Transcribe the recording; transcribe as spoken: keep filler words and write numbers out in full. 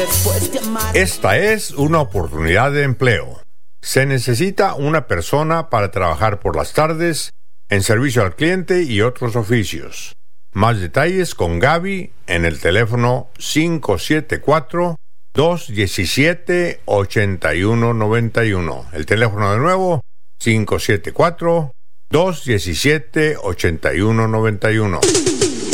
Esta es una oportunidad de empleo. Se necesita una persona para trabajar por las tardes en servicio al cliente y otros oficios. Más detalles con Gaby en el teléfono cinco siete cuatro, dos uno siete, ocho uno nueve uno. El teléfono de nuevo, cinco siete cuatro, dos uno siete, ocho uno nueve uno.